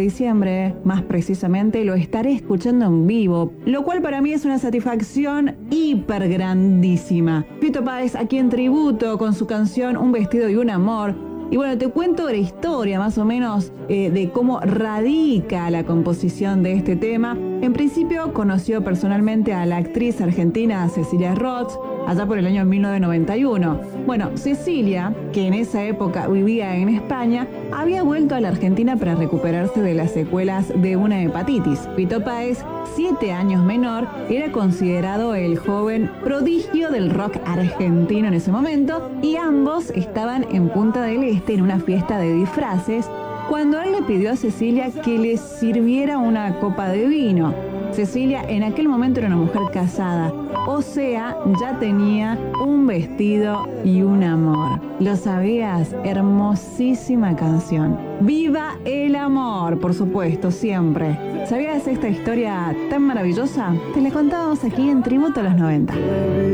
diciembre, más precisamente, lo estaré escuchando en vivo, lo cual para mí es una satisfacción hiper grandísima. Fito Páez aquí en tributo con su canción Un vestido y un amor. Y bueno, te cuento la historia más o menos de cómo radica la composición de este tema. En principio conoció personalmente a la actriz argentina Cecilia Roth, allá por el año 1991. Bueno, Cecilia, que en esa época vivía en España, había vuelto a la Argentina para recuperarse de las secuelas de una hepatitis. Fito Páez, 7 años menor, era considerado el joven prodigio del rock argentino en ese momento, y ambos estaban en Punta del Este en una fiesta de disfraces cuando él le pidió a Cecilia que le sirviera una copa de vino. Cecilia en aquel momento era una mujer casada, o sea, ya tenía un vestido y un amor. ¿Lo sabías? Hermosísima canción. ¡Viva el amor! Por supuesto, siempre. ¿Sabías esta historia tan maravillosa? Te la contábamos aquí en Tributo a los 90.